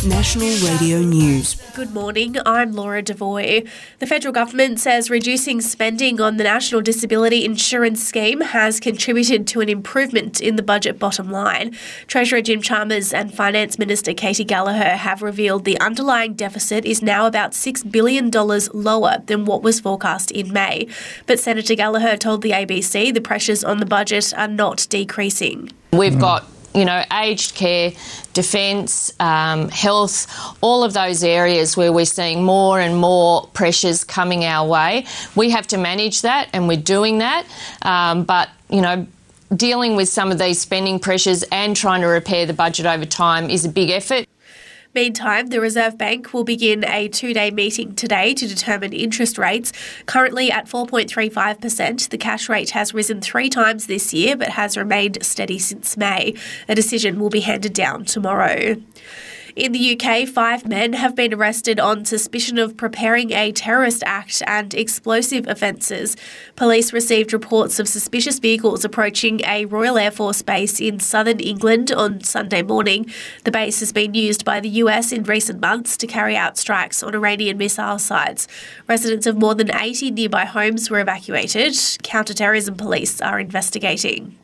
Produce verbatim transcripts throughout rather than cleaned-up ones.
National Radio News. Good morning, I'm Laura Devoy. The federal government says reducing spending on the National Disability Insurance Scheme has contributed to an improvement in the budget bottom line. Treasurer Jim Chalmers and Finance Minister Katy Gallagher have revealed the underlying deficit is now about six billion dollars lower than what was forecast in May. But Senator Gallagher told the A B C the pressures on the budget are not decreasing. We've got you know, aged care, defence, um, health, all of those areas where we're seeing more and more pressures coming our way. We have to manage that, and we're doing that. Um, but, you know, dealing with some of these spending pressures and trying to repair the budget over time is a big effort. Meantime, the Reserve Bank will begin a two-day meeting today to determine interest rates. Currently at four point three five percent, the cash rate has risen three times this year but has remained steady since May. A decision will be handed down tomorrow. In the U K, five men have been arrested on suspicion of preparing a terrorist act and explosive offences. Police received reports of suspicious vehicles approaching a Royal Air Force base in southern England on Sunday morning. The base has been used by the U S in recent months to carry out strikes on Iranian missile sites. Residents of more than eighty nearby homes were evacuated. Counter-terrorism police are investigating.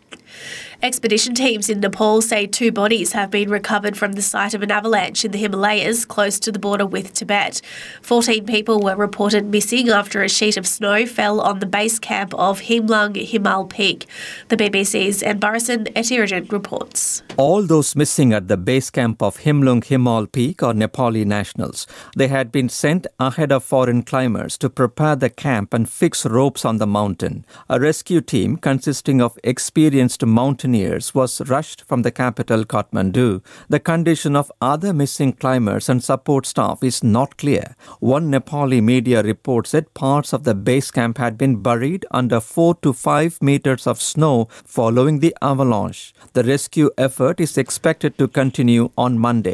Expedition teams in Nepal say two bodies have been recovered from the site of an avalanche in the Himalayas close to the border with Tibet. fourteen people were reported missing after a sheet of snow fell on the base camp of Himlung Himal Peak. The B B C's Enbarison Etirajan reports. All those missing at the base camp of Himlung Himal Peak are Nepali nationals. They had been sent ahead of foreign climbers to prepare the camp and fix ropes on the mountain. A rescue team consisting of experienced mountaineers was rushed from the capital Kathmandu. The condition of other missing climbers and support staff is not clear. One Nepali media report said parts of the base camp had been buried under four to five meters of snow following the avalanche. The rescue effort is expected to continue on Monday.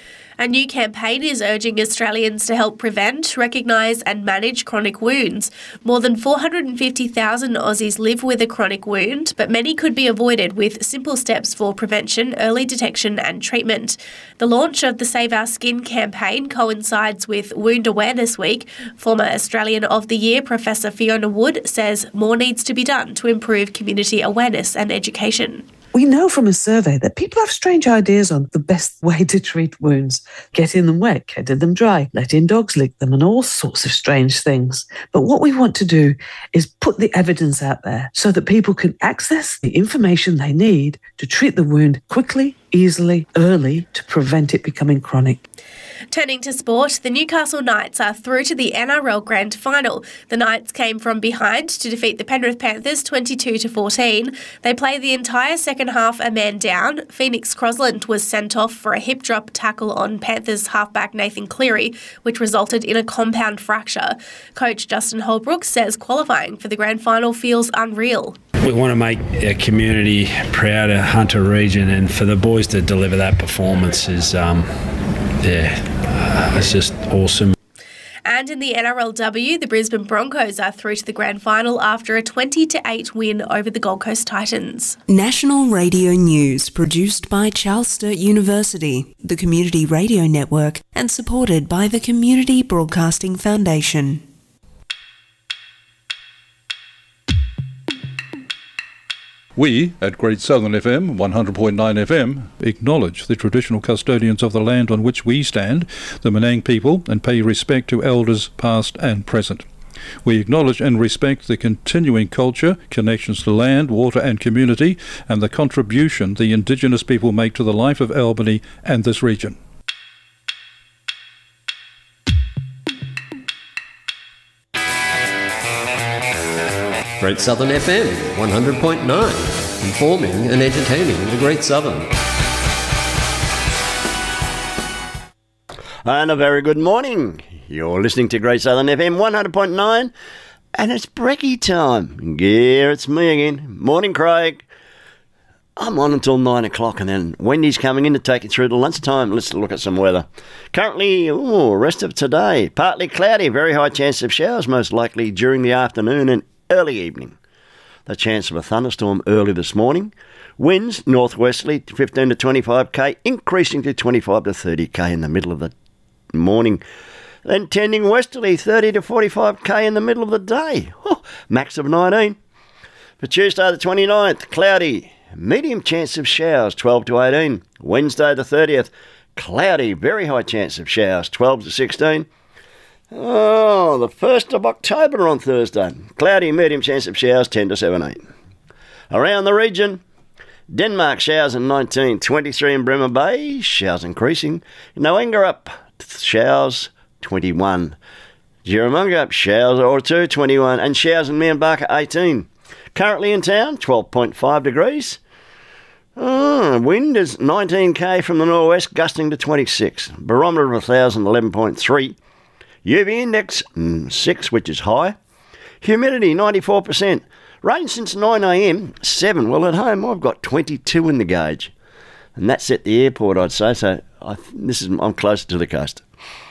A new campaign is urging Australians to help prevent, recognise and manage chronic wounds. More than four hundred fifty thousand Aussies live with a chronic wound, but many could be avoided with simple steps for prevention, early detection and treatment. The launch of the Save Our Skin campaign coincides with Wound Awareness Week. Former Australian of the Year Professor Fiona Wood says more needs to be done to improve community awareness and education. We know from a survey that people have strange ideas on the best way to treat wounds. Getting them wet, getting them dry, letting dogs lick them and all sorts of strange things. But what we want to do is put the evidence out there so that people can access the information they need to treat the wound quickly, easily, early to prevent it becoming chronic. Turning to sport, the Newcastle Knights are through to the N R L Grand Final. The Knights came from behind to defeat the Penrith Panthers twenty-two to fourteen. They played the entire second half a man down. Phoenix Crosland was sent off for a hip drop tackle on Panthers halfback Nathan Cleary, which resulted in a compound fracture. Coach Justin Holbrook says qualifying for the Grand Final feels unreal. We want to make our community proud of Hunter region, and for the boys to deliver that performance is, um, yeah, uh, it's just awesome. And in the N R L W, the Brisbane Broncos are through to the Grand Final after a twenty to eight win over the Gold Coast Titans. National Radio News produced by Charles Sturt University, the Community Radio Network, and supported by the Community Broadcasting Foundation. We, at Great Southern F M, one hundred point nine F M, acknowledge the traditional custodians of the land on which we stand, the Menang people, and pay respect to elders past and present. We acknowledge and respect the continuing culture, connections to land, water and community, and the contribution the Indigenous people make to the life of Albany and this region. Great Southern F M, one hundred point nine, informing and entertaining the Great Southern. And a very good morning. You're listening to Great Southern F M, one hundred point nine, and it's brekkie time. Yeah, it's me again. Morning, Craig. I'm on until nine o'clock, and then Wendy's coming in to take you through to lunchtime. Let's look at some weather. Currently, ooh, rest of today, partly cloudy, very high chance of showers, most likely during the afternoon and early evening. the chance of a thunderstorm early this morning. Winds northwesterly fifteen to twenty-five k, increasing to twenty-five to thirty k in the middle of the morning. Then tending westerly thirty to forty-five k in the middle of the day. Oh, max of nineteen. For Tuesday the twenty-ninth, cloudy. Medium chance of showers, twelve to eighteen. Wednesday the thirtieth, cloudy. Very high chance of showers, twelve to sixteen. Oh, the first of October on Thursday. Cloudy, medium chance of showers, ten to seventeen. Around the region, Denmark showers in nineteen, twenty-three in Bremer Bay, showers increasing. Noenga up, showers, twenty-one. Jiramunga up, showers or two, twenty-one. And showers in Mountbarker, eighteen. Currently in town, twelve point five degrees. Oh, wind is nineteen k from the northwest, gusting to twenty-six. Barometer of one thousand, eleven point three. U V index, six, which is high. Humidity, ninety-four percent. Rain since nine a m, seven. Well, at home, I've got twenty-two in the gauge. And that's at the airport, I'd say. So I, this is I'm closer to the coast.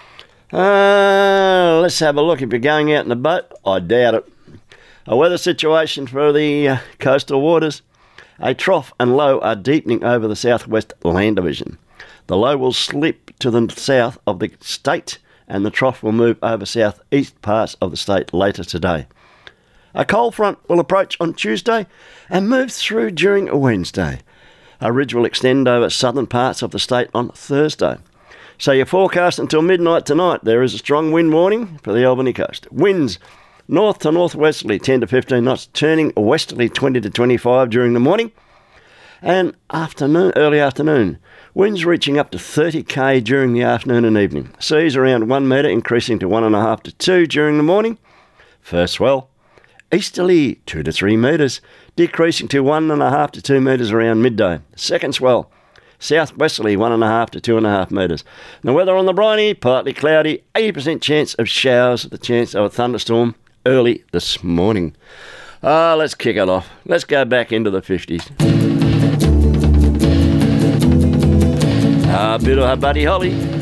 Uh, let's have a look. If you're going out in a boat, I doubt it. A weather situation for the uh, coastal waters. A trough and low are deepening over the southwest land division. The low will slip to the south of the state, and the trough will move over southeast parts of the state later today. A cold front will approach on Tuesday and move through during Wednesday. A ridge will extend over southern parts of the state on Thursday. So your forecast until midnight tonight, there is a strong wind warning for the Albany coast. Winds north to northwesterly ten to fifteen knots, turning westerly twenty to twenty-five during the morning. And afternoon, early afternoon, winds reaching up to thirty k during the afternoon and evening. Seas around one metre, increasing to one point five to two during the morning. First swell, easterly two to three metres, decreasing to one point five to two metres around midday. Second swell, southwesterly one point five to two point five metres. The weather on the briny, partly cloudy, eighty percent chance of showers, the chance of a thunderstorm early this morning. Ah, let's kick it off. Let's go back into the fifties. Ah, bit of Buddy Holly.